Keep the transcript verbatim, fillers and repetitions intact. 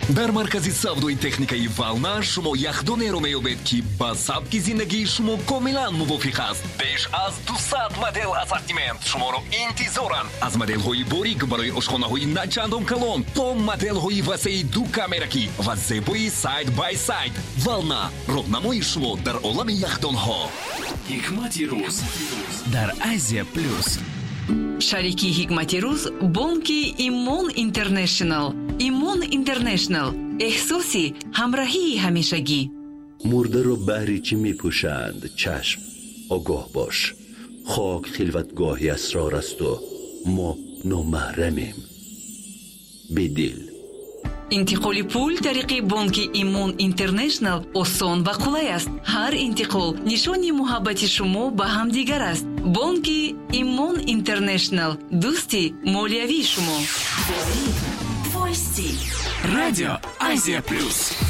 дар маркази савдои техникаи вална шумо яхдонеро меёбед ки ба сабки зиндагии шумо комилан мувофиқ аст. беш аз дусад модел ассортимент шуморо интизоранд. аз моделҳои борик барои ошхонаҳои начандон калон то моделҳои васеи ду камеракӣ ва зебои сайд бай сайд. вална роҳнамои шумо дар олами яхдонҳо. ҳикмати рӯз дар Азия плюс. шарики ҳикмати рӯз бонки Имон Интернешнл. Имон Интернешнл эҳсоси ҳамроҳии ҳамешагӣ. مرده بهری چی می پوشند؟ چشم، آگاه باش. خاک خلوتگاهی اسرار است و ما نامحرمیم. بدل интиқоли пул тариқи бонки Имон Интернешнл осон ва қулай аст. ҳар интиқол нишони муҳаббати шумо ба ҳамдигар аст. бонки Имон Интернешнл дӯсти молиявии шумо. Радио Азия плюс.